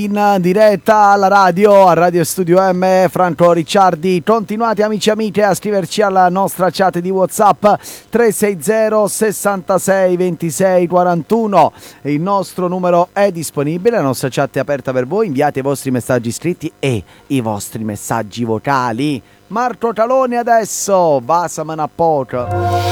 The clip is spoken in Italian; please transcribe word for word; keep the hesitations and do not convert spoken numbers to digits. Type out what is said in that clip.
In diretta alla radio, a Radio Studio M, Franco Ricciardi. Continuate amici e amiche a scriverci alla nostra chat di WhatsApp tre sei zero sessantasei ventisei quarantuno. Il nostro numero è disponibile, la nostra chat è aperta per voi. Inviate i vostri messaggi scritti e i vostri messaggi vocali. Marco Caloni adesso, Vasamana Poco.